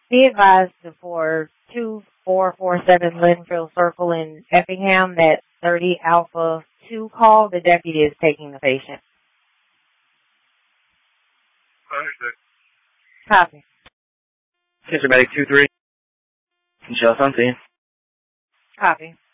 Be advised for 2447 Linfield Circle in Effingham that 30 Alpha 2 call. The deputy is taking the patient. Understood. Copy. Mr. Medic 2-3. Michelle Sunstein. Copy.